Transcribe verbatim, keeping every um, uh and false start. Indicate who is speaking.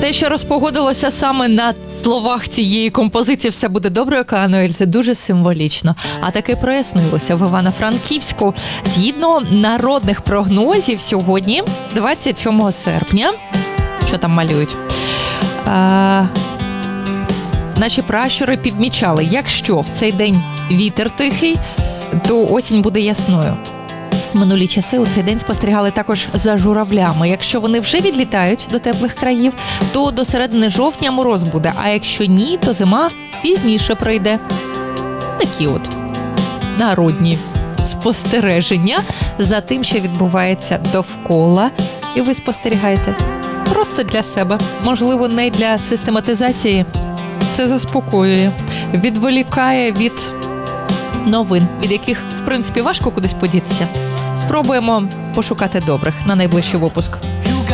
Speaker 1: Те, що розпогодилося саме на словах цієї композиції «Все буде добре» Океану Ельзи, дуже символічно. А таки прояснилося в Івано-Франківську. Згідно народних прогнозів, сьогодні, двадцять сьомого серпня, що там малюють, а, наші пращури підмічали, якщо в цей день вітер тихий, то осінь буде ясною. Минулі часи у цей день спостерігали також за журавлями. Якщо вони вже відлітають до теплих країв, то до середини жовтня мороз буде, а якщо ні, то зима пізніше прийде. Такі от народні спостереження за тим, що відбувається довкола. І ви спостерігаєте просто для себе. Можливо, не для систематизації. Це заспокоює, відволікає від новин, від яких, в принципі, важко кудись подітися. Спробуємо пошукати добрих на найближчий випуск.